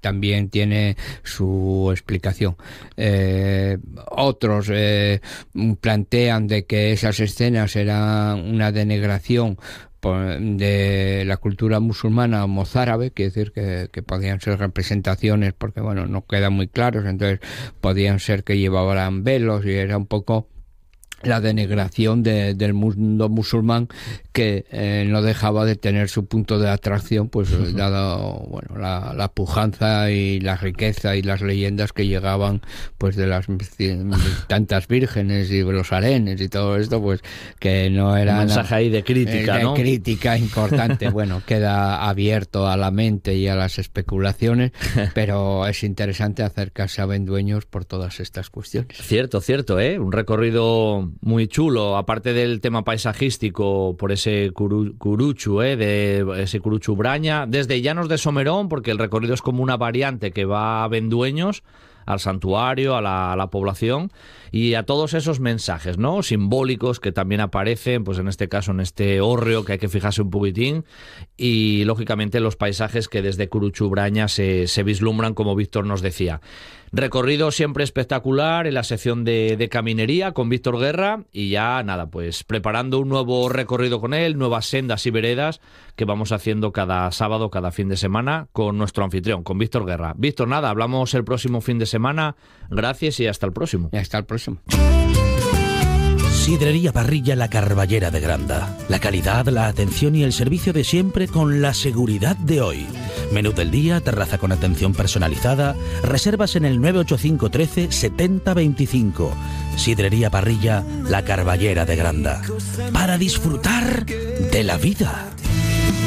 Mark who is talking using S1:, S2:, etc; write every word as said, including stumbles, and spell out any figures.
S1: también tiene su explicación. Eh, otros eh, plantean de que esas escenas eran una denegración de la cultura musulmana mozárabe, quiere decir que, que podían ser representaciones, porque bueno, no quedan muy claros, entonces podían ser que llevaban velos y era un poco la denegración de, del mundo musulmán, que eh, no dejaba de tener su punto de atracción, pues uh-huh. dado bueno la, la pujanza y la riqueza y las leyendas que llegaban pues de las tantas vírgenes y los harenes y todo esto, pues que no era
S2: un mensaje ahí de crítica,
S1: eh, de
S2: ¿no?
S1: crítica importante. Bueno, queda abierto a la mente y a las especulaciones, pero es interesante acercarse a Vendueños por todas estas cuestiones.
S2: Cierto, cierto, ¿eh? Un recorrido muy chulo, aparte del tema paisajístico, por ese curu, curuchu, ¿eh? De ese curuchu Braña, desde Llanos de Somerón, porque el recorrido es como una variante que va a Vendueños, al santuario, a la, a la población, y a todos esos mensajes, ¿no? Simbólicos que también aparecen, pues en este caso en este hórreo que hay que fijarse un poquitín, y lógicamente los paisajes que desde Curuchu Braña se, se vislumbran, como Víctor nos decía. Recorrido siempre espectacular en la sección de, de caminería con Víctor Guerra, y ya nada, pues preparando un nuevo recorrido con él, nuevas sendas y veredas que vamos haciendo cada sábado, cada fin de semana con nuestro anfitrión, con Víctor Guerra. Víctor, nada, hablamos el próximo fin de semana. Gracias y hasta el próximo.
S1: Y hasta el próximo.
S3: Sidrería Parrilla La Carballera de Granda. La calidad, la atención y el servicio de siempre con la seguridad de hoy. Menú del día, terraza con atención personalizada. Reservas en el nueve ocho cinco trece setenta veinticinco. Sidrería Parrilla La Carballera de Granda. Para disfrutar de la vida.